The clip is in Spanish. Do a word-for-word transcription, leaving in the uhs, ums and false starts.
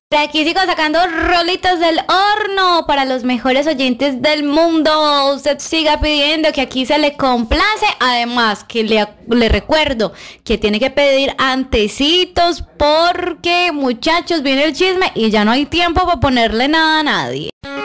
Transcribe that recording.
Por aquí sigo sacando rolitos del horno para los mejores oyentes del mundo. Usted siga pidiendo que aquí se le complace. Además, que le, le recuerdo que tiene que pedir antecitos porque, muchachos, viene el chisme y ya no hay tiempo para ponerle nada a nadie.